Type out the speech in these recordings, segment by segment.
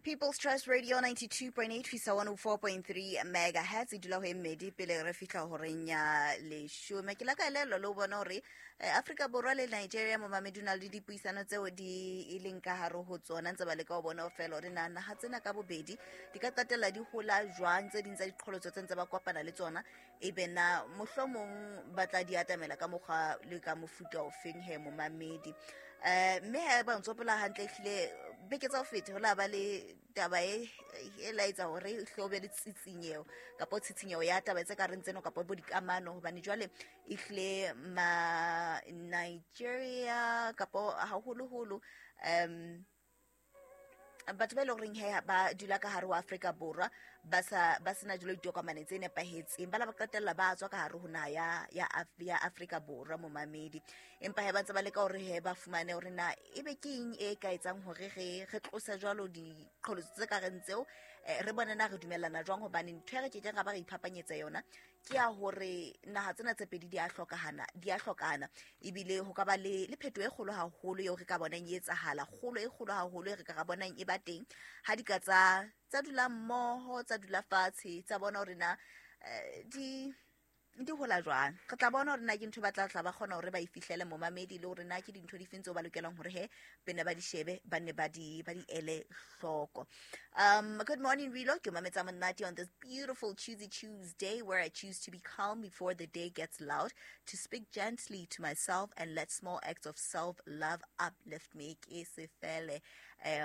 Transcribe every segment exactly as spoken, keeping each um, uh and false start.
People's Trust Radio ninety-two point eight fisa one oh four point three megahertz idula ho emedi pele re fitla ho renya le shume ke la ka lelo lo bona hore Africa Borwa le Nigeria mo mameduna le dipuisano tseo di ileng ka haro ho tsona ntse ba le ka o bona ofela hore nana ha tsena ka bobedi di ka qatela di hola jwang tse dintsa diqholotso tse ntse ba kopana le tsona e be na mohlomong ba tla di atamela ka mokgwa le ka mofuta o feng he mo mamedi eh me ha ba ntsopola hantle hlile beke tsa ofete hola ba le taba e e laitsa hore hlobe le tsitsinyeho kapo tsitsinyeho ya taba tse ka rentseno kapo bo dikamano hobane jwale ihle ma Nigeria kapo haholo holo um batho ba loreng he ba dula ka hare wa Africa Borwa ba sa ba sena dilo ditokomane tse nepahetseng ba la ba qetella ba tswa ka hare ho na ya ya ya Africa Borwa mo mamedi empa he ba ntse ba le ka hore he ba fumane hore na ebe ke eng e ka etsang hore re re tlosa jwalo di qholotso tse ka rentseo re bona na re dumellana jwang hobane ntwe re ke ga ba re iphapanyetsa yona ke ya hore naha tsena tse pedi di a hlokahana di a hlokana ibile ho ka ba le le pheto e kgolo haholo yo re ka bonang e etsahala kgolo e kgolo haholo e re ka bonang e ba teng ha di ka tsa tsa dula mmoho tsa dula fatshe tsa bona hore na di di hola jwang re tla bona hore na ke ntho ba tla tla ba khona hore ba ifihlele mo mamedi le hore na ke dintho di fentse ba lokelang hore he bene ba di shebe ba ne ba di ba di ele hloko. Um good morning Rilo, ke mametsa monate on this beautiful Tuesday Tuesday where I choose to be calm before the day gets loud, to speak gently to myself and let small acts of self-love uplift me. Ke se fele eh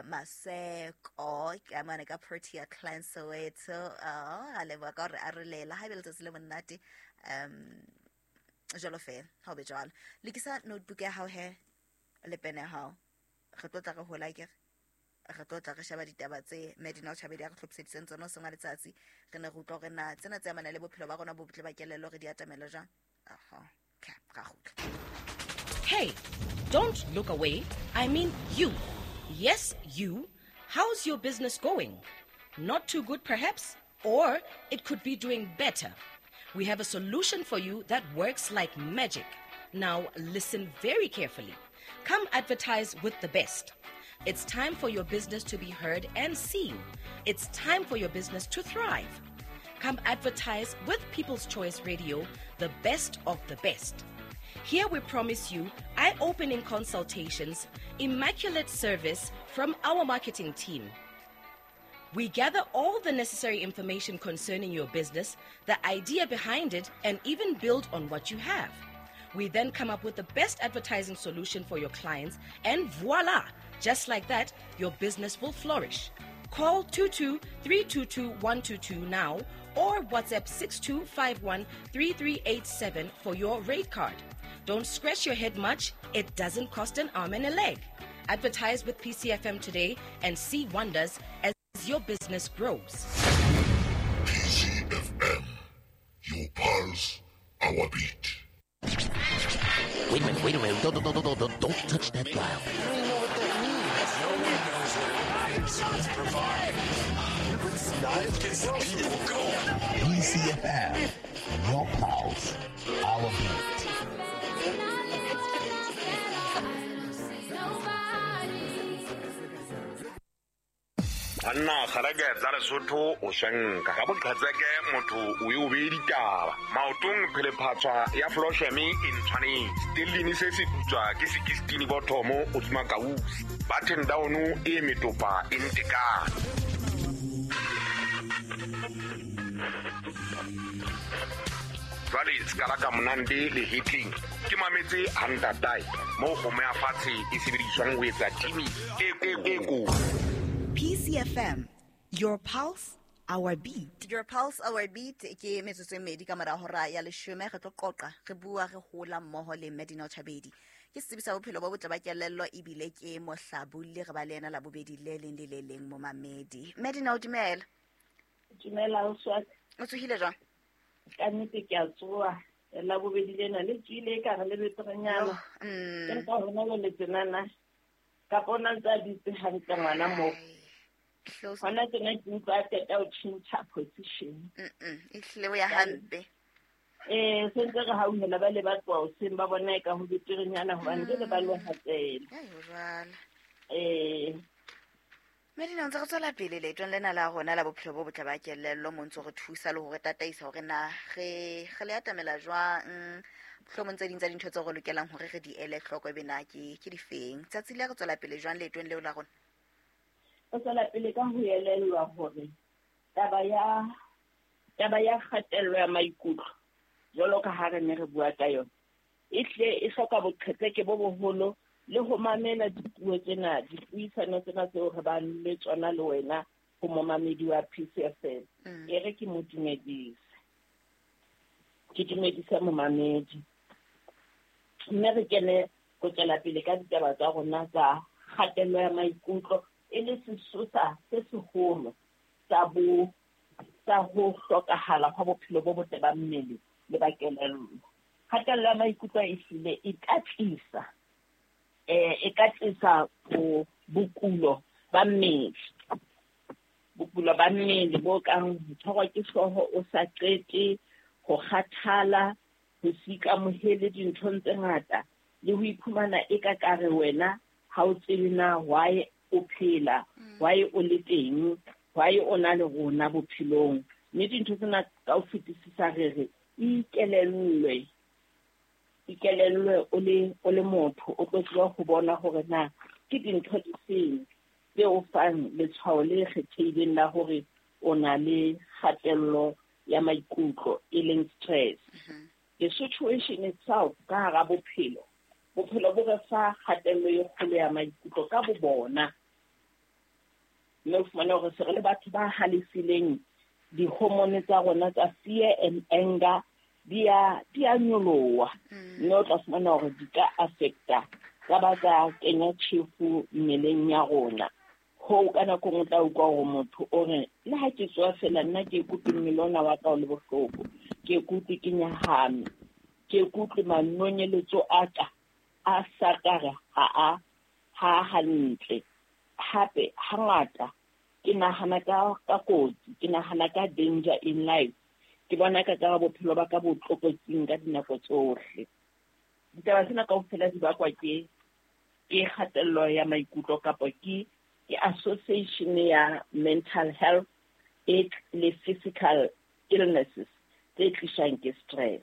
maseko ke amana ka pretty a cleanse soweto ah ale ba ka re a relela ha bele tsele monate um jalo fe ha be jalo le ke sa notebook ya hao he le pene hao re tlotla go hola ke re tlotla re shaba ditaba tse Medina Chabedi a re tlhopseditseng tsona sengwa letsatsi re ne go tlo re na tsena tse amana le bophelo ba rona bo botle ba kelelo re di atamela jang aha ka ga go. Hey, don't look away. I mean you. Yes, you. How's your business going? Not too good perhaps? Or it could be doing better. We have a solution for you that works like magic. Now listen very carefully. Come advertise with the best. It's time for your business to be heard and seen. It's time for your business to thrive. Come advertise with People's Choice Radio, the best of the best. Here we promise you eye-opening consultations, immaculate service from our marketing team. We gather all the necessary information concerning your business, the idea behind it, and even build on what you have. We then come up with the best advertising solution for your clients, and voila! Just like that, your business will flourish. Call two two three two two one two two now or WhatsApp six two five one three three eight seven for your rate card. Don't scratch your head much. It doesn't cost an arm and a leg. Advertise with P C F M today and see wonders as your business grows. P C F M, your pulse, our beat. Wait a minute, wait a minute. Don't, don't, don't, don't, don't, don't touch that dial. I don't know what that means. No one knows what live sounds provide. It's not, it gets the people going. P C F M, your pulse, our beat. Anna khalaga tsara sotho o shanka ga botlhatseke motho o yo be ditaba maotong phele phatswa ya floshemi in tshwane stilini se se putswa ke sixteen bothomo o tsima kausi button down e metopa intika Valley skalaka monande le hitting ke mametse handa tai mo go me afatse e sebediswang ho etsa timi e e go P C F M, your pulse, our beat. Your pulse, our beat. Ke metsotso medi ka mara hora ya leshome re tlo qoqa re bua re hola mmoho le Medina Chabedi. Ke sebisa bophelo bo botle ba kelello ibile ke mohlabulle re ba le ena la bobedi le leng le le leng mo mamedi. Medina o dumela? Dumela o swa. O tsohile jwang? Ka nnete ke a tsoa la bobedi lena le tsile ka re le betranyana. Mm. Ka hona le tsenana ka bona tsa ditse hantle ngwana mo. Hona tsena ke ntwa teta o tšhintšha position. Mm ihle ya hampe. Eh sentse re ha o hela ba le ba tswa o seng ba bona ka ho beterenyana hobane le ba lo hatsela. Ya jwala. Eh Medina ntse re tswela pele leetong lena la rona la bophelo bo botle ba kelello mo ntse re thusa le hore tataisa hore na re re le atamela jwang mohlomong tse ding tsa dintho tse re lokelang hore re di ele hloko be na ke ke di feng tsatsi le re tswela pele jwang leetong leo la rona. O tswela pele ka ho elellwa hore taba ya taba ya kgatello ya maikutlo jalo ka ha re ne re bua ka yona e tle e hloka boqhetseke bo boholo le ho mamela dipuo tsena dipuisano tsena tseo re ba le tsona le wena ho momamedi wa P C F L e re ke mo dumedise ke dumedisa momamedi mme re kene go tsela pele ka ditaba tsa rona tsa kgatello ya maikutlo e le sesosa se seholo sa bo sa ho hlokahala ha bophelo bo botle ba mmele le ba kelello. Kgatello ya maikutlo e hlile e ka tlisa eh e ka tlisa go bokulo ba mmele bokulo ba mmele bo kang ho tshwarwa ke hlooho o sa qete go kgathala ho sika mohele dinthong tse ngata le ho iphumana e ka kare wena ha o tsebe na why o phela why o le teng why o na le rona bophelong mme dintho tsena ka o fetisisa rere ikelellwe ikelellwe o le o le motho o tlo tswa go bona hore na ke dintho di seng tse o fang le tshwao le kgethileng la hore o na le kgatello ya maikutlo e leng stress. The situation itself ka hara bophelo bophelo bo re fa kgatello e kgolo ya maikutlo ka bo bona mme o fumana hore se re le batho ba halefileng di-hormone tsa rona tsa fear and anger di a di a nyoloha mme o tla fumana hore di ka affecta ka ba tsa kenya tjhefu mmeleng ya rona ho ka nako ngwe tla utlwa hore motho o re le ha ke tswa fela nna ke ikutlwe mmele ona wa ka o le bohloko ke ikutlwe ke nyahame ke ikutlwe manonyeletso a ka a sakara ha a ha hantle hape hangata ke nahana ka ka kotsi ke nahana ka danger in life ke bona ka ka bophelo ba ka bo tlokotsing ka dinako tsohle ditaba tsena kaofela di bakwa ke ke kgatello ya maikutlo kapa ke ke association ya mental health et le physical illnesses tse tlisang ke stress.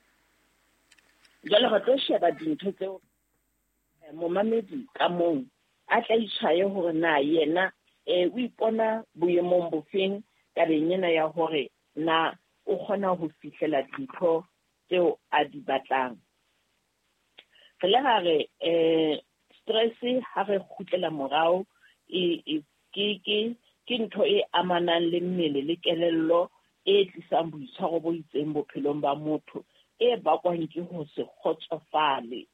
Jwale re tlo sheba dintho tseo momamedi ka mong a tla itshwaye hore na yena e o ipona boemong bofeng ka benyena ya hore na o kgona ho fihlela dintho tseo a di batlang. Re le hare eh stress ha re khutlela morao e ke ke ke ntho e amanang le mmele le kelello e tlisang boitshwaro bo itseng bophelong ba motho e bakwang ke ho se kgotsofale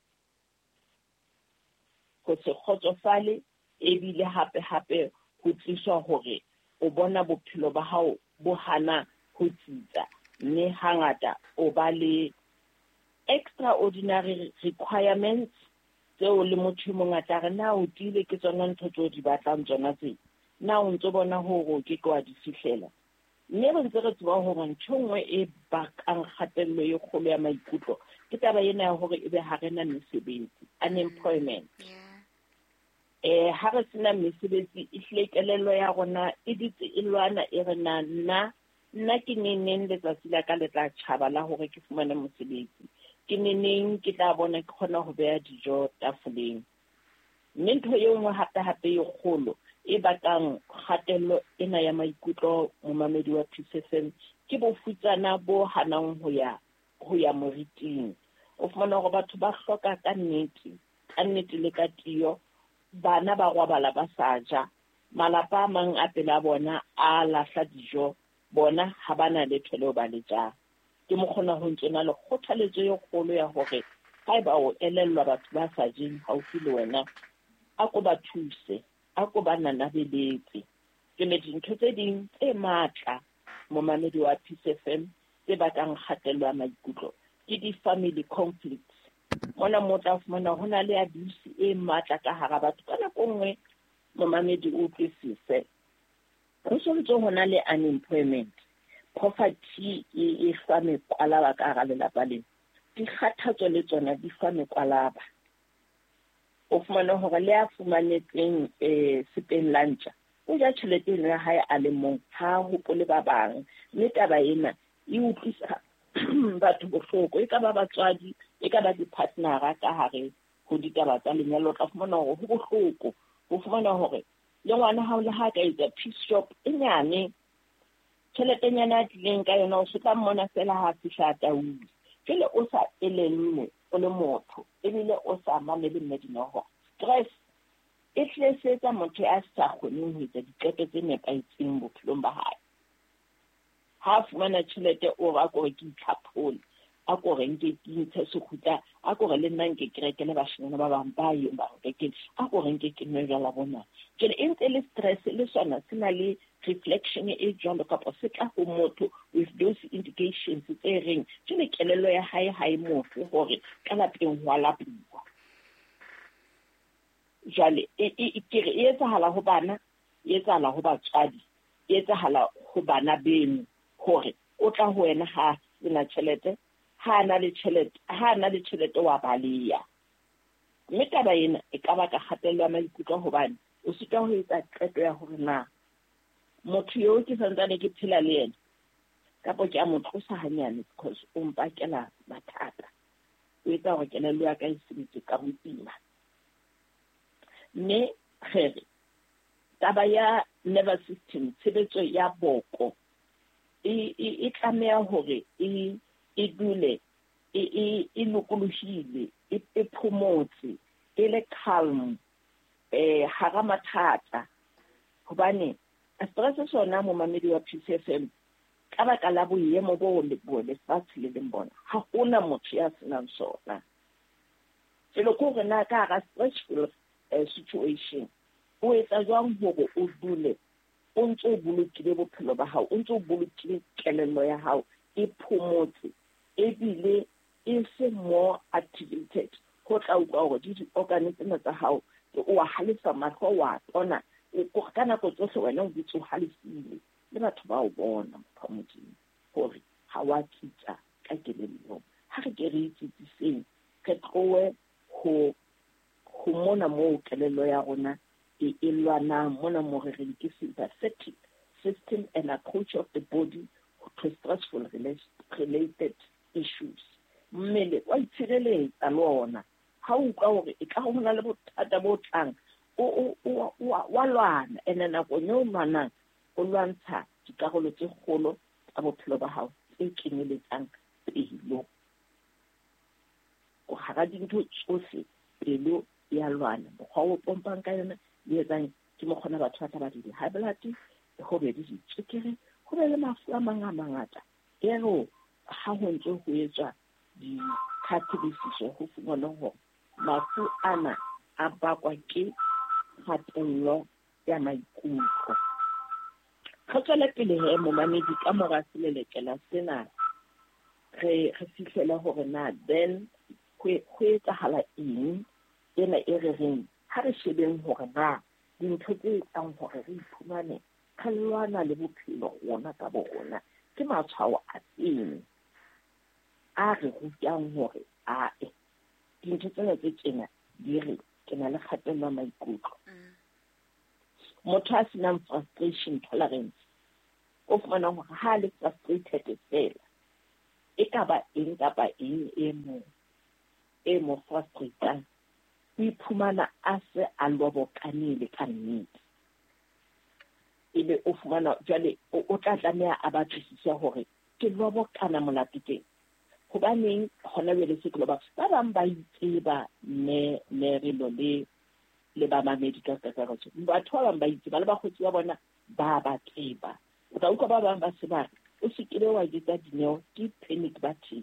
ho se kgotsofale e bile hape hape ho tliswa hore o bona bophelo ba hao bo hana ho tsitsa mme hangata o ba le extraordinary requirements tseo le motho mongata re na o tile ke tsona ntho tseo di batlang tsona tse na o ntse bona hore ke kwa di fihlela mme re ntse re tseba hore ntho nngwe e bakang kgatello e kgolo ya maikutlo ke taba ena ya hore ebe ha rena mesebetsi unemployment eh ha re sena mesebetsi e hlekelello ya rona e ditse e lwana e re na nna nna ke neneng letsatsi la ka le tla tshaba la hore ke fumane mosebetsi ke neneng ke tla bona ke khona ho beha dijo tafoleng mme ntho e nngwe hape hape e kgolo e batang kgatello ena ya maikutlo momamedi wa P C F M ke bofutsana bo hanang ho ya ho ya moriting o fumana hore batho ba hloka ka nnete ka nnete le ka tiyo bana ba robala ba sa ja malapa a mang a pela bona a lahla dijo bona ha bana letho leo ba le ja ke mo khona ho ntsena le kgothaletso e kgolo ya hore haeba o elellwa batho ba sa jeng haufi le wena a ko ba thuse a ko ba nanabeletse ke le dintho tse ding tse matla momamedi wa P C F M tse batlang kgatello ya maikutlo ke di-family conflicts mona mo tla fumana hona le abuse e matla ka hara batho ka nako nngwe momamedi o tlisise ho sontso hona le unemployment poverty e fa mekwalaba ka hara lelapa lena dikgathatso le tsona di fa mekwalaba o fumana hore le a fumanetseng eh sepeng lantsa o ja tjhelete eno ya hae a le mong ha hopole ba bang mme taba ena e utlwisa batho bohloko e ka ba batswadi e ka ba di-partnera ka hare ho ditaba tsa lenyalo tla fumana hore ho bohloko ho fumana hore le ngwana hao le ha ka etsa piece shop e nyane tjheletenyana a tlileng ka yona o se ka mmona fela ha fihla tauli jwale o sa elellwe o le motho ebile o sa mamele mmedinoho stress e tlesetsa motho a sa kgoneng ho etsa diqeto tse nepahetseng bophelong ba hae ha fumana tjhelete o ra gore ke itlhaphole a gore nke ke ntshe sekgutla a gore le nna nke ke rekele bashanyana ba bang ba yeng ba rekele a gore nke ke nwe jwala bona jwale e ntse le stress le sona se na le reflection e jwalo kapa se tla ho motho with those indications tse reng jwale kelello ya hae ha e mofe gore ka lapeng hwa lapiwa jwale e kere e etsahala ho bana e etsahala ho batswadi e etsahala ho bana beno hore o tla ho wena ha sena tjhelete ha na le tjhelete ha na le tjhelete wa baleya mme taba ena e ka baka kgatello ya maikutlo hobane o sitwa ho etsa qeto ya hore na motho yo ke santsane ke phela le yena kapo ke a mo tlosa hanyane because o mpakela mathata o etsa hore kelello ya ka e sebetse ka boima mme khere taba ya nervous system tshebetso ya boko e e tlameha hore e e dule e e e lokolohile e phomotse e le calm eh hara mathata hobane stress sona mo mamedi wa P C F M ka baka la boemo bo le bo le fatshe le lembona ha hona motho ya senang sona selo ko rena ka ga stressful situation o etsa jwang hore o dule o ntse o bolokile bophelo ba hao o ntse o bolokile kelello ya hao e phomotse e bile e se more activated ho tla utlwa hore di-organism tsa hao o a halifa mahlo wa tona o ka nako tsohle wena o ditso halifile le batho ba o bona mophamoding hore ha wa kitsa ka kelello ha re ke re itsitseng ke tlowe ho ho mona mo kelello ya rona e elwana mona mo re re ke sympathetic system and approach of the body to stressful related issues mmele wa itshireletsa lona ha o ka hore e ka hona le bothata bo tlang o o wa lwana ene nako nyo lwana o lwantsha dikarolo tse kgolo tsa bophelo ba hao tse kenyeletsang pelo o hara dintho tsohle pelo ya lwana mokgwa o pompang ka yona le etsang ke mo khona batho ba tla ba di high blood ho be di tswekere ho be le mafu a mangata mangata ero ha ho ntse ho etswa di khatibisiso ho fumana ho mafu ana a bakwa ke kgatello ya maikutlo kgotla pele he mo mamedi ka mora selelekela sena re re fihlela hore na then ho etsa hala eng ena e re reng ha re shebeng hore na dintho tse tsang hore re iphumane khalwana le bophelo rona ka bona ke matshwao a teng a re rutang hore a e dintho tsena tse tsena di re ke na le kgatello ya maikutlo motho a senang frustration tolerance o fumana hore ha le frustrated fela e ka ba eng kapa eng e mo e mo frustrating o iphumana a se a lobokanile ka nnete ebe o fumana jwale o tla tlameha a batlisisa hore ke lobokana molateng hobaneng hona le se ke loba ba bang ba itseba ne ne re lo le le ba mamedi ka kakaretso batho ba bang ba itseba le ba khotsi ba bona ba ba tseba o tla utlwa ba bang ba se ba o se kile wa ditsa dineo ke panic button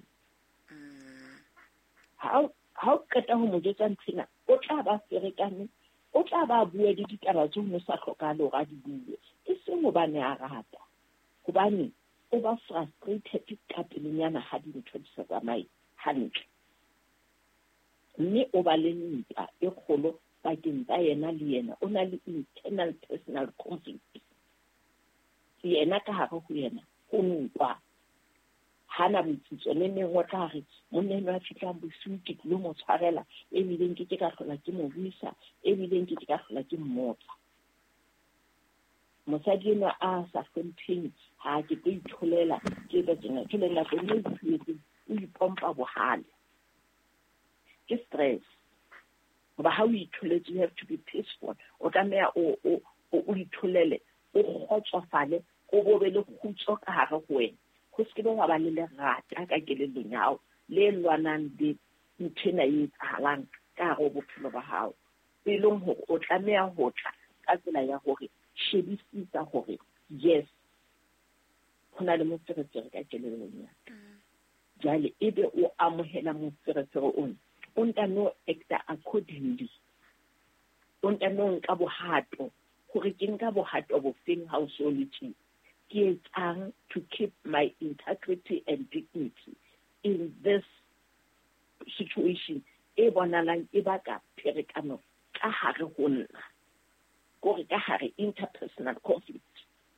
how how keta ho mo jetsa ntsena o tla ba ferekane o tla ba bua di ditaba tse mo sa hlokang le ga di bue e se mo bane a rata hobane o ba frustrated ka pelenyana ha dintho di sa tsamaye hantle mme o ba le ntwa e kgolo pakeng tsa yena le yena o na le internal personal conflict yena ka hare ho yena ho ntwa hana botsitso le neng o tla re monene wa fitlang bosiu ke tlo mo tshwarela e bileng ke ke ka hlola ke mo buisa e bileng ke ke ka hlola ke mmotsa mosadi ena a sa hlompeng ha ke tlo itholela ke tla tsena tshole la go le tsetse o ipompa bohale ke stress ba ha o itholetse you have to be peaceful o tsamaya o o o itholele o kgotsofale o bobe le khutso ka hare go wena go se ke ba ba le lerata ka kelelong yao le lwanang di ntshena e tsalang ka go bophelo ba hao e leng hore o tlamea ho tla ka tsela ya hore shebisisa hore yes hona le motsheretsere ka kelelong ya jale ebe o amohela motsheretsere ona o ntano acta accordingly o ntano nka bohato hore ke nka bohato bo feng ha o so letsi ke etsang to keep my integrity and dignity in this situation e bonalang e baka pherekano ka hare ho nna gore ka hare interpersonal conflict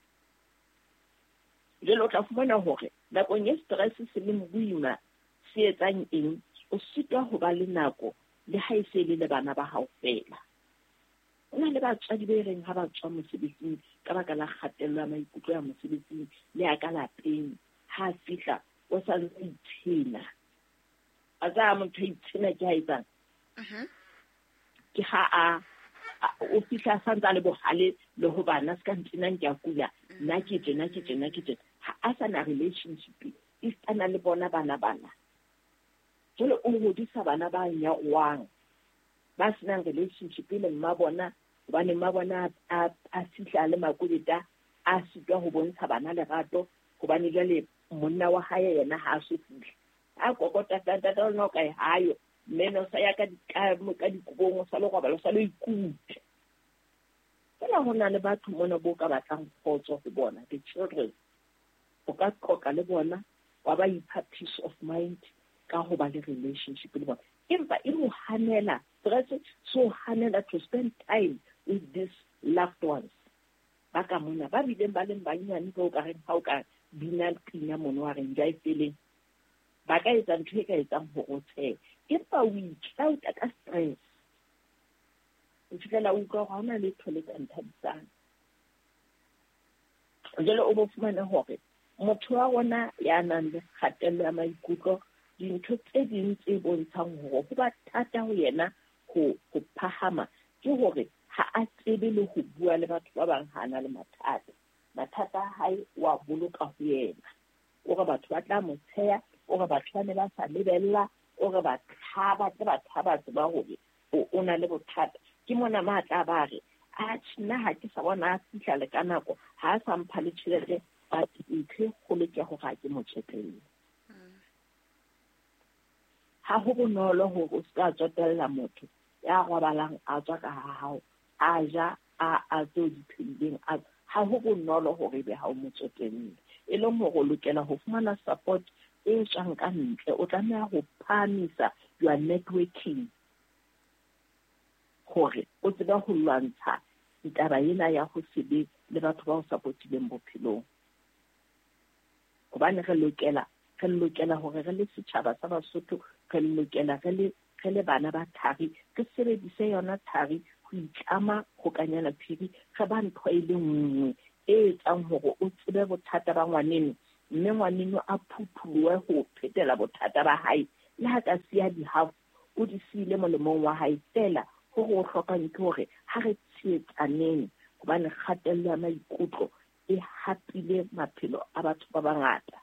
jelo tla fumana hore la go nye stress se le boima se etsang eng o sitwa ho ba le nako le haise le bana ba hao fela ona le batswadi ba reng ha ba tswa mosebetsing ka baka la kgatello ya maikutlo ya mosebetsing le ya ka lapeng ha fihla o sa ntshina a za mo tshina ke haitsa mhm ke ha a o fihla sa ntse le bohale le ho bana ska ntsina ke a kula nna ke tsena ke tsena ke tsena ha a sa na relationship e tsana le bona bana bana jole o hodisa bana ba nya wang ba sena relationship le mma bona bane mma bona a a fihla le makuleta a sitwa ho bontsha bana le rato go bane jale monna wa hae yena ha se fihla a kokota tata tata no ka hayo meno sa ya ka ka ka dikubong sa lo go ba lo sa lo ikutse tsela hona le batho mona bo ka batlang khotso go bona the children o ka qoqa le bona wa ba ipha peace of mind ka ho ba le relationship le bona empa e mo hanela stress so hanela to spend time with these loved ones ba ka mona ba bileng ba leng banyane go ka reng ha o ka bina pinya mono wa reng jai feeling ba ka etsa ntho e ka etsang ho rotse empa o itlouta ka stress o tshela o ka hona le thole ka nthabisang jalo o bo fumana hore motho wa rona ya nang le kgatello ya maikutlo dintho tse ding tse bontshang hore ho ba thata ho yena ho ho phahama ke hore ha a tsebe le ho bua le batho ba bang hana le mathata mathata a hae wa boloka ho yena o re batho ba tla mo tsheya o re batho ba ne ba sa lebella o re ba thaba tse ba thaba tse ba hore o na le bothata ke mona matla ba re a tsina ha ke sa bona a fihla le ka nako ha sa mpha le tšhelete ba tle go le ke go ga ke mo tshepele ha ho bonolo ho o ska tsotella motho ya gobalang a tswa ka ha hao a ja a a tso di phileng a ha ho bonolo hore be ha o mo tsotelle e le mo go lokela ho fumana support e tsang ka ntle o tlamea go phamisa your networking hore o tseba ho lwantsha ditaba ena ya go sebe le batho ba o supportileng bophelong gobane re lokela re lokela hore re le setjhaba sa Basotho re lokela re le re le bana ba thari ke sebedise yona thari go itlama go kanyana phiri re ba ntho e le nngwe e tsang hore o tsebe bothata ba ngwaneno mme ngwaneno a phuthuwe go phetela bothata ba hae le ha ka sia di half o di sile molemong wa hae fela go go hlokang ke hore ha re tshetsaneng gobane kgatello ya maikutlo e hapile maphelo a batho ba bangata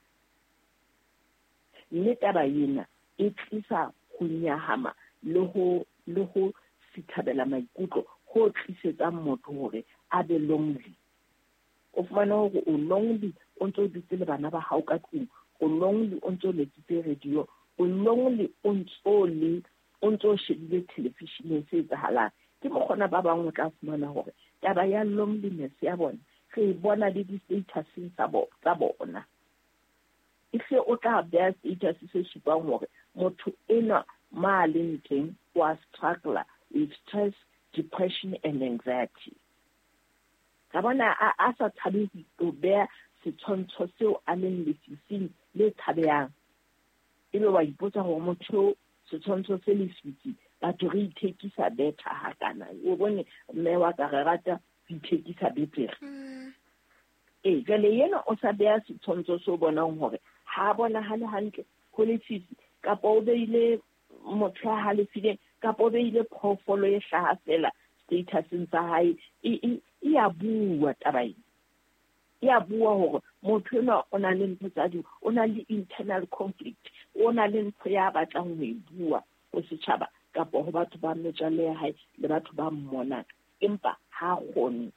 mme taba ena e tlisa go nyahama le ho le ho sithabela maikutlo go tlisetsa motho hore a be lonely o fumana hore o lonely o ntse o dutse le bana ba hao ka tlung o lonely o ntse o letsitse radio o lonely o ntse le o ntse o shebile television se etsahalang ke mo gona ba bangwe tla fumana hore taba ya loneliness ya bona re bona le di-status tsa bona ife o tla bear status se supang hore motho ena ma leng teng wa struggle with stress, depression and anxiety ka bona a sa thabe ho bear setshwantsho seo a leng lefifing le thabeyang ebe wa ipotsa hore motho setshwantsho se lefifi batho re ithekisa better ha kana o bone mme wa ka re rata ithekisa betere Mm. e jale yena o sa beya setshwantsho se o bonang hore ha bona hale hantle ho lefisi kapa o beile motho a halefile kapa o beile phoofolo e hlaha fela statuseng sa hae e e e a bua taba ena e a bua hore motho ena o na le ntho tsa di o na le internal conflict o na le ntho ya batlang ho e bua ho setjhaba kapa ho batho ba metswalle ya hae le batho ba mmona empa ha kgone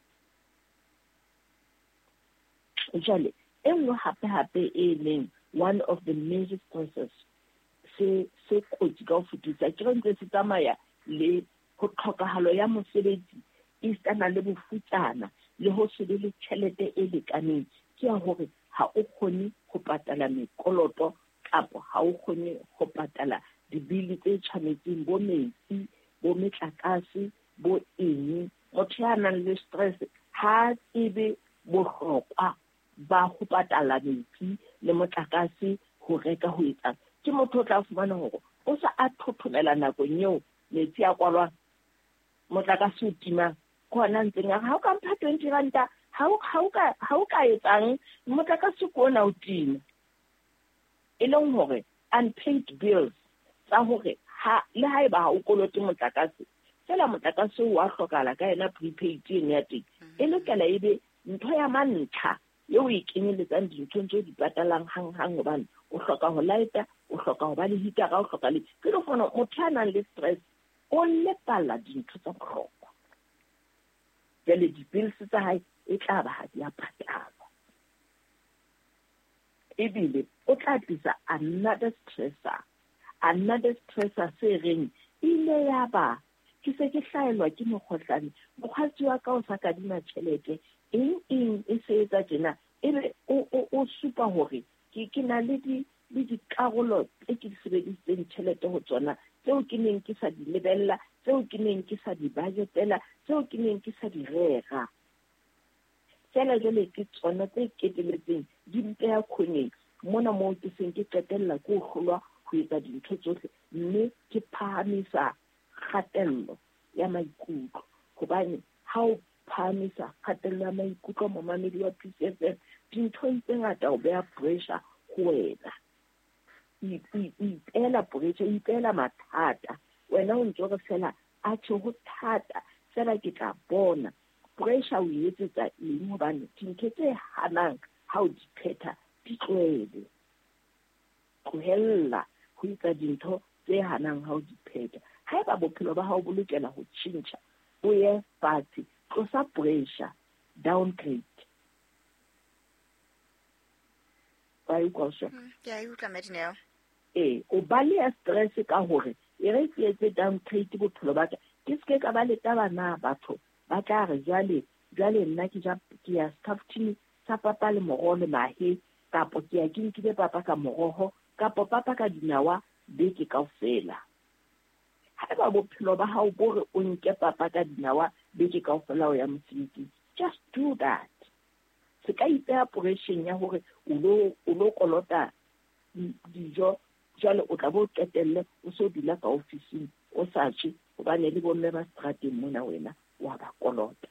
jale e nngwe hape hape e leng one of the major stresses se se kotsi ka ho fetisa ke re ntse se tsamaya le ho tlhokahalo ya mosebetsi e sana le bofutsana le ho se le tjhelete e lekaneng ke ya hore ha o kgone ho patala mekoloto kapo ha o kgone ho patala dibili tse tshwanetseng bo metsi bo metlakase bo eng motho ya nang le stress ha tsebe bohlokwa ba ho patala metsi le motlakase ho reka ho etsa ke motho o tla fumana hore o sa a thothomela nakong eo metsi a kwalwa motlakase o tima khona ntseng ha o ka mpha twenty ranta ha o ha o ka ha o ka etsang motlakase ko na o tima e leng hore unpaid bills tsa hore ha le ha eba ha o kolote motlakase fela motlakase o a hlokala ka ena prepaid ene ya teng e lokela ebe ntho ya mantlha eo e kenyeletsang dintho tse di patalang hang hang hobane o hloka ho lighta o hloka ho ba le heater o hloka le ke re fona motho a nang le stress o lepala dintho tsa bohlokwa jale di-bills tsa hae e tla ba ha di a patalwa ebile o tla tlisa another stressor another stressor se reng ile ya ba ke se ke hlaelwa ke mokgohlane mokgwatsi wa ka o sa kadima tjhelete eng eng e se etsa tjena ebe o o o supa hore ke ke na le di le dikarolo tse ke di sebedisitseng tjhelete ho tsona tseo ke neng ke sa di lebella tseo ke neng ke sa di budgetela tseo ke neng ke sa di rera tsela jole ke tsona tse keteletseng di mpeya khoneng mona moo ke seng ke qetella ke ho hlolwa ho etsa dintho tsohle mme ke phahamisa kgatello ya maikutlo hobane ha o phahamisa kgatello ya maikutlo momamedi wa P C F M dintho tse ngata o beya pressure ho wena ipela pressure ipela mathata wena o ntso re fela a tse ho thata fela ke tla bona pressure o etsetsa eng hobane dintho tse hanang ha o di phetha di tlwele tlohella ho etsa dintho tse hanang ha o di phetha ha eba bophelo ba hao bo lokela ho tjhentjha o ye fatshe tlosa pressure downgrade ba ikwa so ke a utlwa Madineo eh o ba le stress ka hore e re ke etse downgrade bophelo ba ka ke se ka ba le tabana batho ba tla re jale jale nna ke ja ke ya stafting sa papa le moroho le mahe kapo ke ya ke nkile papa ka moroho kapo papa ka dinawa beke kaofela ha ba bophelo ba hao bore o nke papa ka dinawa beke kaofela o ya mosebetsi just do that se ka ipea pressure ya hore o lo o lo kolota dijo jalo o tla bo qetelle o so dula ka office o sa tshi hobane le bomme ba strateng mona wena wa ba kolota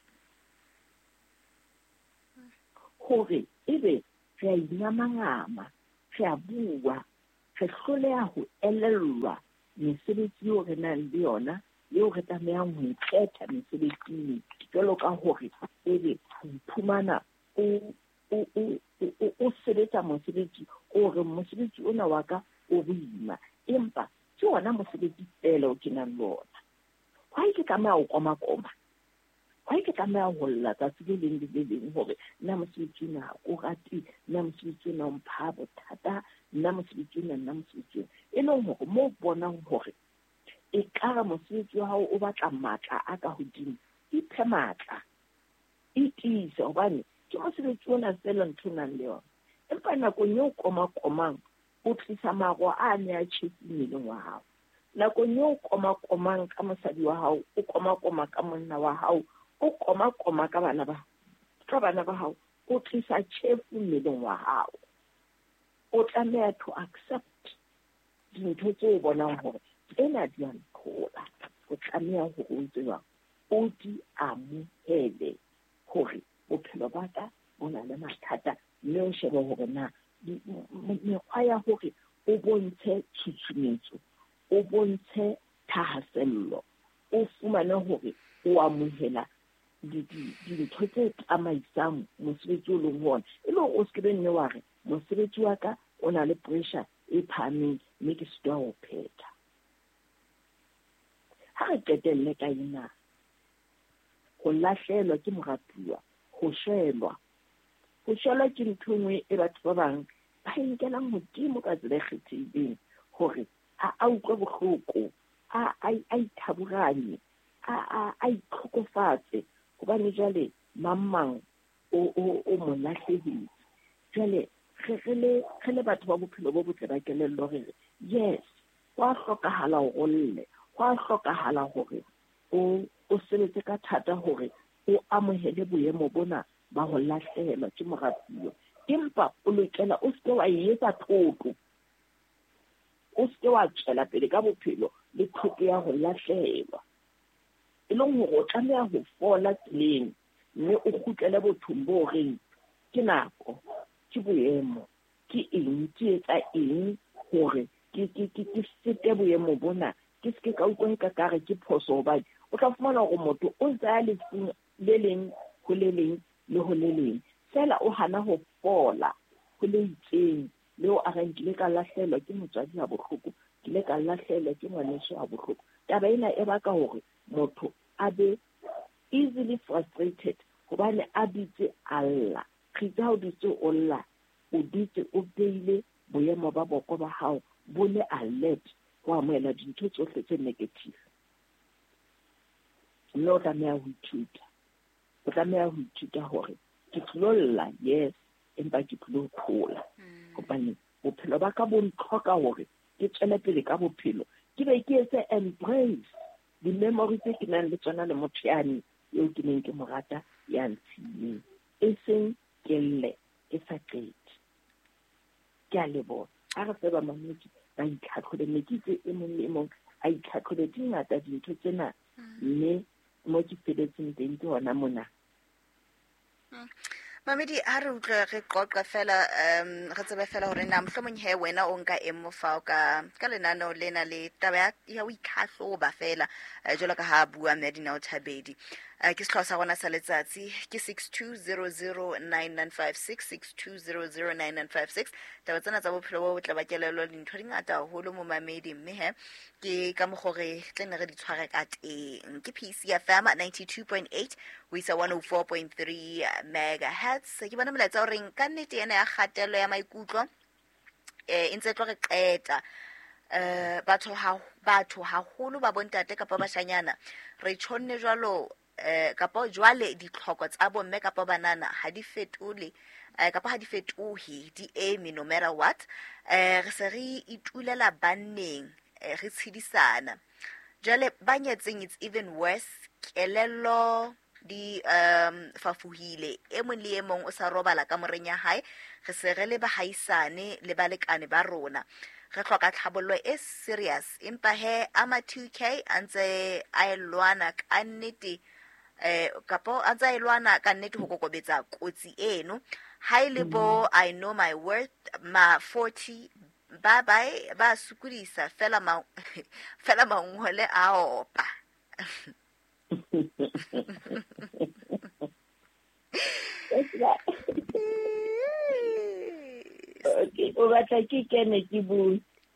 hore ebe re inamangama re a bua re hloleha ho elellwa mesebetsi eo re nang le yona eo re tlamehang ho ikgetha mesebetsing jalo ka hore ebe ho iphumana o o o o sebetsa mosebetsi o re mosebetsi ona wa ka o boima empa ke ona mosebetsi fela o ke nang le ona why ke tlameha ho koma koma why ke tlameha ho lla ka se le leng le leng hore nna mosebetsi ona o rati nna mosebetsi ona o mpha bothata nna mosebetsi ona nna mosebetsi e leng hore mo bonang hore e kara mosebetsi wa hao o batla matla a ka hodimo iphe matla e tiise hobane ke mosebetsi ona fela ntho nang le yona empa nakong eo koma komang o tlisa maro a ne a tjhesi mmeleng wa hao nakong eo koma komang ka mosadi wa hao o koma koma ka monna wa hao o koma koma ka bana ba ka bana ba hao o tlisa tjhefu mmeleng wa hao o tlameha to accept dintho tse o bonang hore tsena di a nthola o tlameha hore o tseba o di amohele mathata mme o shebe hore na mekgwa ya hore o bontshe tshutshumetso o bontshe thahasello o fumane hore o amohela dintho tse tsamaisang mosebetsi o leng hona e le o se nne wa re mosebetsi wa ka o na le pressure e phameng mme ke sitwa ho phetha ha re qetelle ka ina go lahlelwa ke moratuwa go shelwa go shelwa ke ntho nngwe e batho ba bang ba enkelang modimo ka tsela e kgethileng hore a utlwe bohloko a a ithaburanye a a itlhokofatse hobane jwale mamang o o mo lahlehile jwale re le batho ba bophelo bo botle ba kelello re yes wa hlokahala ho rolle wa hlokahala hore o o sebetse ka thata hore o amohele boemo bona ba ho lahlehelwa ke moratuwa empa o lokela o se wa etsa thotlo o se wa tswela pele ka bophelo le tlhoko ya ho lahlehelwa e leng hore o tlameha ho fola tseleng mme o kgutlele bothong bo reng ke nako ke boemo ke eng ke etsa eng hore ke ke ke sete boemo bona ke se ka utlwa ka kare ke phoso hobane o tla fumana hore motho o ntse a le le leng ho le leng le ho le leng fela o hana ho fola ho le itseng leo a re nkile ka lahlehelwa ke motswadi ya bohloko ke le ka lahlehelwa ke ngwaneso ya bohloko taba ena e baka hore motho a be easily frustrated hobane a ditse alla khitsa ho ditse o lla o ditse o beile boemo ba boko ba hao bo le alert ho amohela dintho tsohle tse negative no tlameha ho ithuta o tlameha ho ithuta hore ke tlolla yes empa ke tlo khola hobane bophelo ba ka bo ntlhoka hore ke tswele pele ka bophelo ke be ke etse embrace the memories ke nang le tsona le motho yani eo ke neng ke morata ya ntshileng e seng ke lle ke sa qete ke a leboha a re seba mamedi ba itlhatlhole mekitse e mong le mong a itlhatlhole dingata dintho tsena mme mo ke feletseng teng ke hona mona Mamedi ha re utlwa re qoqa fela um re tsebe fela hore na mohlomong he wena o nka emo fa ka ka lenano lena le taba ya o ikhahloba fela jwalo ka ha bua Medina o Thabedi ke se tlhosa rona sa letsatsi ke six two zero zero nine nine five six six two zero zero nine nine five six taba tsena tsa bophelo bo botle ba kelello dintho di ngata haholo mo Mamedi mme he ke ka mogore tlene re di tshware ka teng ke P C F M ninety-two point eight we isa one oh four point three megahertz ke bona molaetsa o reng ka nnete ena ya kgatello ya maikutlo eh intse tlo re qeta eh batho ha batho haholo ba bontate kapa bashanyana re tshonne jwalo eh kapa jwale ditlhoko tsa bomme kapa banana ha di fetole eh kapa ha di fetohi di eme no matter what eh re se re itulela banneng re tshedisana jwale banyetseng it's even worse kelello di um fafuhile e mong le e mong o sa robala ka moreng ya hae re se re le bahaisane le balekane ba rona re hloka tlhabollo e serious empa he ama two K antse a elwana ka nnete eh kapo antse a elwana ka nnete ho kokobetsa kotsi eno ha ile bo I know my worth ma forty bye bye ba sukudisa fela ma fela mangole a opa okay o batla ke kene ke bue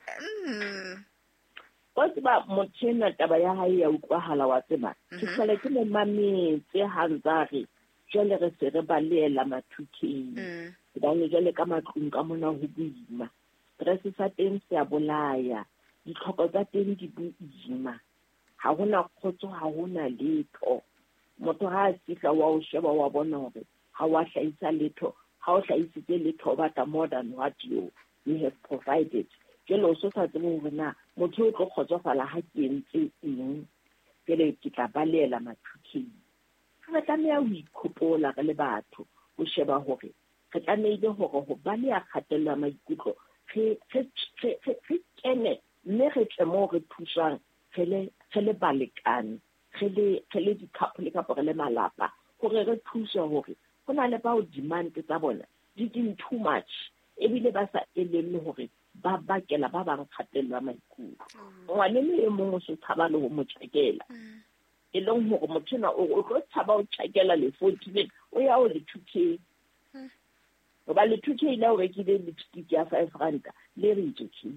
o tseba motshena taba ya hae ya utlwahala wa tseba ke sale ke mo mametse hantsare jwale re se re balela mathukeng bane jwale ka matlung ka mona ho buima stress sa teng se a bolaya ditlhoko tsa teng di buima ha hona khotso ha hona letho motho ha a sifla wa o sheba wa bona hore ha wa hlaisa letho ha o hlaisitse letho ba ta more than what you you have provided jelo so sa tsebo hore na motho o tlo khotsofala ha ke ntse eng pele ke tla balela mathukeng re tlameha ho ikhopola re le batho o sheba hore re tlameile hore ho ba le a kgatello maikutlo re re re kene mme re tle mo re thusang re le re le balekane re le re le di couple ka re le malapa hore re thusa hore go na le bao demand tsa bona di ding too much ebile ba sa elelle hore ba bakela ba bang kgatello ya maikutlo ngwane le mongwe se tshaba le ho mo tshekela e leng hore motho na o tlo tshaba o tshekela le forty o ya o le two K o ba le two K la o rekile lipstick ya five rand le re itse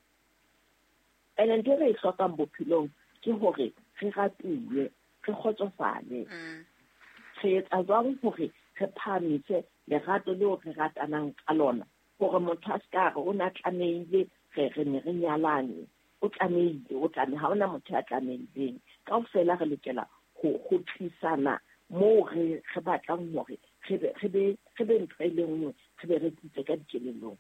ene ntse re hlokang bophelong ke hore re ratuwe re kgotsofale re etsa jwang hore re phamise lerato leo re ratanang ka lona gore motho a ska re o na tlameile re re ne re nyalane o tlameile o tlame ha ona motho a tlameileng ka ofela re lekela go go tlisana mo re re batlang hore re be re be re be ntho e lengwe re be re tsitse ka dikelelong.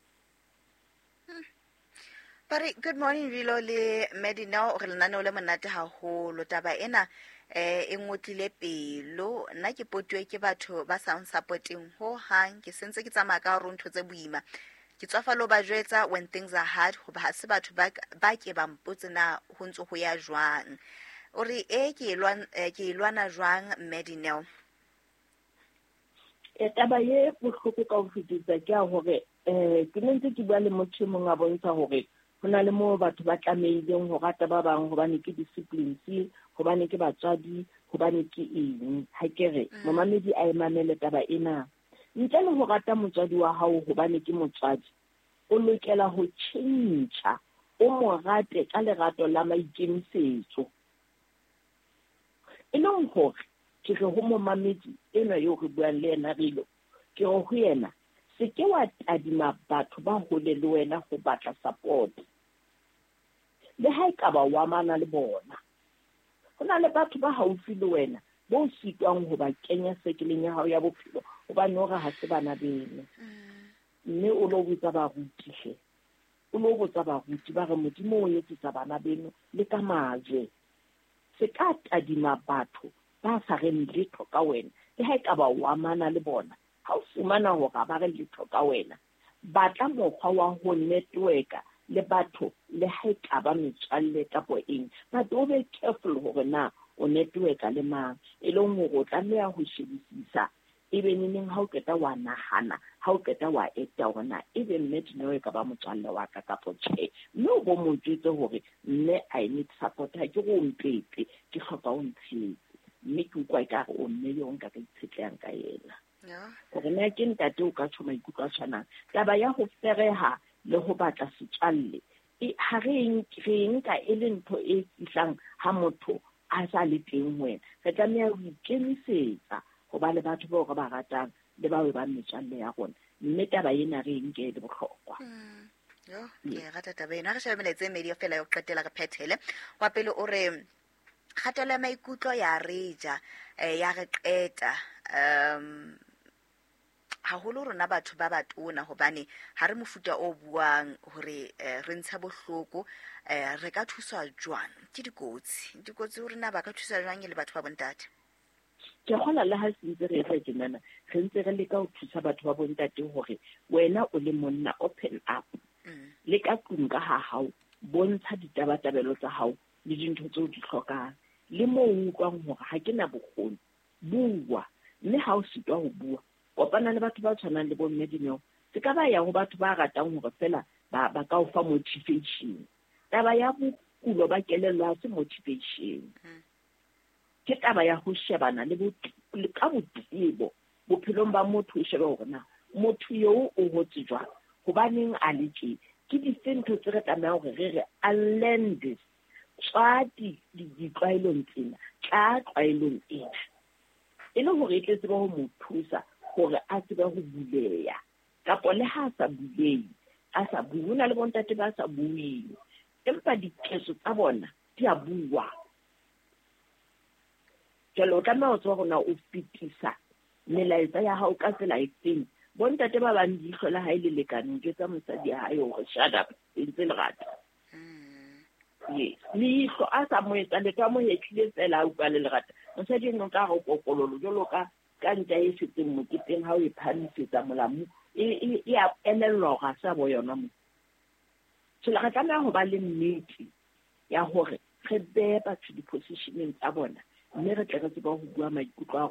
But good morning Rilo le Medina o re lana o le monate haholo taba ena eh e ngotlile pelo nna ke potwe ke batho ba sa supporting ho hang ke sentse ke tsamaya ka ro ntho tse buima ke tswafa lo ba jwetsa when things are hard go ba se batho ba ba ke ba mpotse na ho ntse go ya jwang o re e ke lwana ke lwana jwang Medina e taba ye bohloko ka ho fitisa ke a hore eh ke ntse ke bua le motho mong a bontsha hore hona le mo batho ba tlameileng ho rata ba bang hobane ke discipline hobane ke batswadi hobane ke eng ha kere momamedi a emamele taba ena ntle le ho rata motswadi wa hao hobane ke motswadi o lokela ho tshintsa o mo rate ka lerato la maikemisetso e leng hore ke re ho momamedi ena yo re buang le ena Rilo ke ho yena se ke wa tadima batho ba hole le wena go batla support le ha e ka ba wa mana le bona hona le batho ba haufi le wena bo sitwang ho ba kenya sekeleng ya hao ya bophelo hobane o ra ha se bana bene mme o lo botsa ba rutihle o lo botsa ba ruti ba re modimo o etsetsa bana beno le ka majwe se ka tadima batho ba sa re letho ka wena le ha e ka ba wa mana le bona ha o fumana hore ba re letho ka wena batla mokgwa wa ho networka le batho le ha e ka ba metswalle ka bo eng but o be careful hore na o networka le mang e leng hore o tlameha ho shebisisa ebe neng ha o keta wa nahana ha o keta wa eta ona ebe mme tino e ka ba motswalle wa ka ka potse mme o bo motsetse hore mme I need support ha ke go mpete ke hloka o ntshetse mme ke ukwa ka re o mme yo nka ka itshetlang ka yena gore nna ke ntate o ka tshoma ikutlwa tshwanang taba ya ho fereha le ho batla setswalle e ha re nka e le ntho e fihlang ha motho a sa le teng wena re tlameha ho ikemisetsa go ba le batho ba go ba ratang le ba ba metswalle ya rona mme taba ena re nke le bohlokwa yo ke rata taba ena re shebeletse media fela yo qetela re phethele wa pele o re kgatelo ya maikutlo ya reja ya re qeta um haholo rona batho ba batona hobane ha re mofuta o buang hore re ntsha bohloko re ka thuswa jwang ke dikotsi dikotsi hore na ba ka thuswa jwang le batho ba bontate ke kgola le ha se ntse re etsa tjenana re ntse re le ka ho thusa batho ba bontate hore wena o le monna open up le ka tlung ka ha hao bontsha ditabatabelo tsa hao le dintho tseo di hlokang le mo utlwang hore ha ke na bokgoni bua mme ha o sitwa ho bua kopana le batho ba tshwanang le bomme dineo se ka ba ya ho batho ba ratang hore fela ba ba ka o fa motivation taba ya bokulo ba kelello ha se motivation ke taba ya ho shebana le le ka botsebo bophelong ba motho o shebe hore na motho yo o hotse jwang hobaneng a leke ke disentho tse re tlameha hore re re unlearn this tswa di ditlwaelong tsena tla tlwaelong ena e le hore e tle tseba ho mo thusa hore a tseba ho buleya kapo le ha sa bulei a sa bue hona le bontate ba sa bueng empa dikeso tsa bona di a bua jalo ka mo tswa gona o fitisa melaetsa ya hao ka tsela e feng bontate ba bang di hlola ha ile lekane ke tsa mosadi ya hae hore shut up ntse le rata yes ni go a sa mo etsa le ka mo hetlile tsela o ka le rata mosadi no ka go kokololo jalo ka ka ntja e fetseng mo kiteng ha o e phamisetsa molamu e e a elello ga sa bo yona mo tsela ga tla go ba le nnete ya hore re be ba tse di positioneng tsa bona mme re tle re tseba go bua maikutlo a rona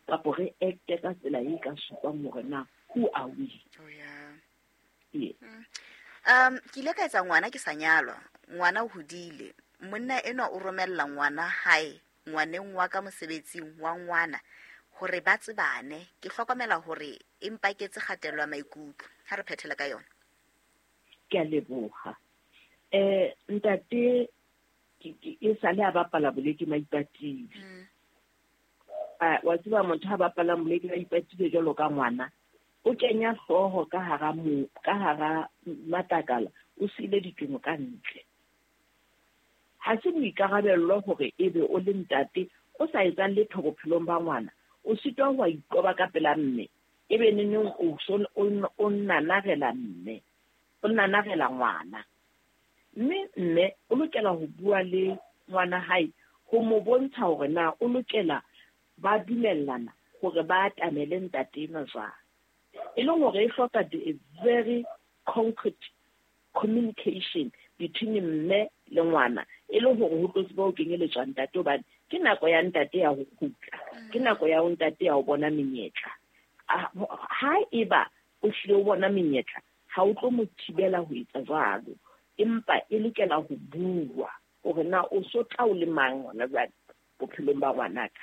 kapo re acte ka tsela e ka supang hore na who are we. Oh yeah. Yeah. Um ke ile ka etsa ngwana ke sa nyalwa, ngwana o hodile, monna eno o romella ngwana hae ngwaneng wa ka mosebetsing wa ngwana hore ba tsebane. Ke hlokomela hore empa ke tse kgatello ya maikutlo ha re phethela ka yona. Ke a leboha. Eh ntate e sale a bapala boleke maipatile. Ah wa tseba motho ha bapala boleke maipatile jalo ka ngwana o kenya hloho ka hara mo ka hara matakala o sile ditweng ka ntle. Ha se boikarabello hore ebe o le ntate o sa etsang letho bophelong ba ngwana o sitwa wa ikoba ka pela mme ebe neneng o so o nanagela mme o nanagela ngwana. Mme mme o lokela ho bua le ngwana hae ho mo bontsha hore na o lokela ba dumellana hore ba atamele ntate ena jwang. E leng hore e hloka a very concrete communication between mme le ngwana e le hore ho tlo tseba o kenyeletswa ntate hobane ke nako ya ntate ya ho kgutla, ke nako ya ho ntate ya ho bona menyetla. Ha eba o hlile o bona menyetla ha o tlo mo thibela ho etsa jwalo, empa e lokela ho bua hore na o so tla o le mang ngwana jwale bophelong ba ngwanaka.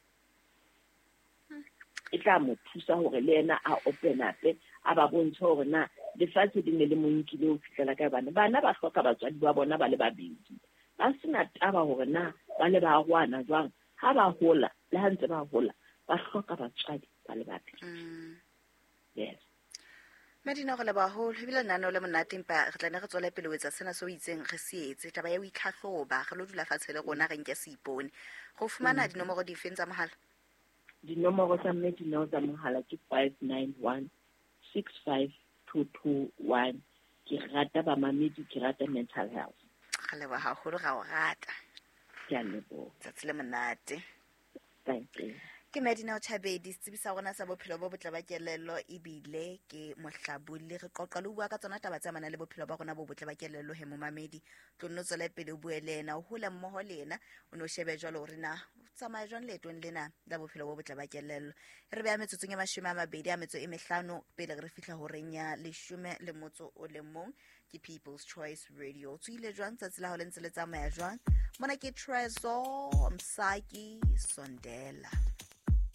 E tla mo thusa hore le yena a open up a ba bontshe hore na lefatshe di ne le mo nkile ho fihlela ka bana bana ba hloka batswadi ba bona ba le babedi, ba sena taba hore na ba le ba rwana jwang. Ha ba hola le ha ntse ba hola ba hloka batswadi ba le babedi. Yes. Madina go le baholo ebile nano le monate empa re tla ne re tswela pele wetsa sena so itseng re se etse taba ya o itlhahloba re lo dula fatshe le rona re nke se ipone go fumana dinomoro di feng tsa mohala. Dinomoro tsa mme dino tsa mohala ke five nine one six five two two one. Ke rata ba mamedi, ke rata mental health. Ga le ba haholo ga o rata. Ke a leboha. Tsatsile monate. Thank you. Ke Madina o Thabedi tsebisa rona sa bophelo bo botle ba kelello ebile ke mohlabuli re qoqa le bua ka tsona taba tsa mana le bophelo ba rona bo botle ba kelello he mo mamedi tlonno tswela pele o bue le ena o hula mmoho le ena o no shebe jwalo hore na o tsamaya jwang letong lena la bophelo bo botle ba kelello. Re be a metsotsong ya mashome a mabedi a metso e mehlano pele re fihla ho renya leshome le motso o le mong ke People's Choice Radio. Tswile jwang tsatsi la ho le ntse le tsamaya jwang mona ke Trezor Msaki Sondela.